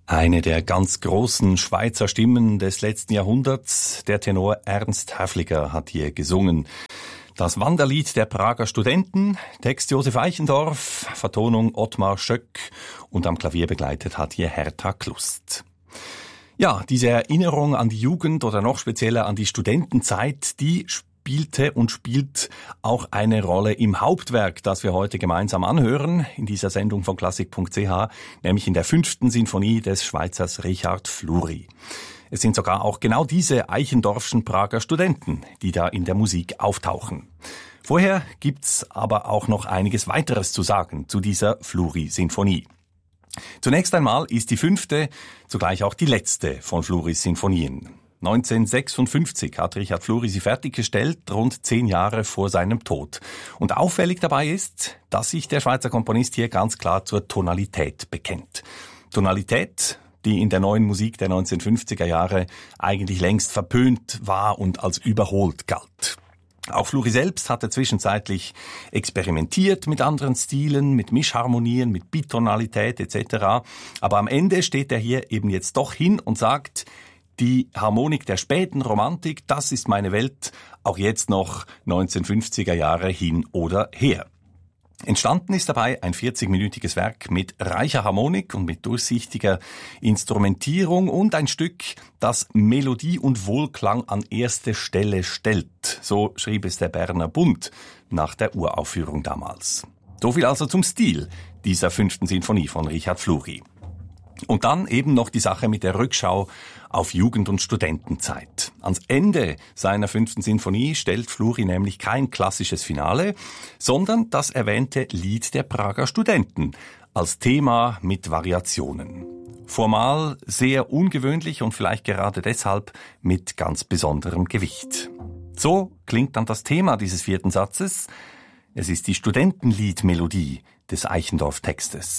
Eine der ganz großen Schweizer Stimmen des letzten Jahrhunderts, der Tenor Ernst Häfliger, hat hier gesungen. Das Wanderlied der Prager Studenten, Text Josef Eichendorff, Vertonung Ottmar Schöck und am Klavier begleitet hat hier Hertha Klust. Ja, diese Erinnerung an die Jugend oder noch spezieller an die Studentenzeit, die spielte und spielt auch eine Rolle im Hauptwerk, das wir heute gemeinsam anhören, in dieser Sendung von klassik.ch, nämlich in der 5. Sinfonie des Schweizers Richard Fluri. Es sind sogar auch genau diese Eichendorffschen Prager Studenten, die da in der Musik auftauchen. Vorher gibt's aber auch noch einiges weiteres zu sagen zu dieser Fluri-Sinfonie. Zunächst einmal ist die 5. zugleich auch die letzte von Fluris Sinfonien. 1956 hat Richard Fluri sie fertiggestellt, rund 10 Jahre vor seinem Tod. Und auffällig dabei ist, dass sich der Schweizer Komponist hier ganz klar zur Tonalität bekennt. Tonalität, die in der neuen Musik der 1950er Jahre eigentlich längst verpönt war und als überholt galt. Auch Fluri selbst hatte zwischenzeitlich experimentiert mit anderen Stilen, mit Mischharmonien, mit Bitonalität etc. Aber am Ende steht er hier eben jetzt doch hin und sagt, die Harmonik der späten Romantik, das ist meine Welt, auch jetzt noch 1950er Jahre hin oder her. Entstanden ist dabei ein 40-minütiges Werk mit reicher Harmonik und mit durchsichtiger Instrumentierung und ein Stück, das Melodie und Wohlklang an erste Stelle stellt. So schrieb es der Berner Bund nach der Uraufführung damals. So viel also zum Stil dieser 5. Sinfonie von Richard Fluri. Und dann eben noch die Sache mit der Rückschau auf Jugend- und Studentenzeit. Ans Ende seiner 5. Sinfonie stellt Fluri nämlich kein klassisches Finale, sondern das erwähnte Lied der Prager Studenten als Thema mit Variationen. Formal sehr ungewöhnlich und vielleicht gerade deshalb mit ganz besonderem Gewicht. So klingt dann das Thema dieses 4. Satzes. Es ist die Studentenliedmelodie des Eichendorff-Textes.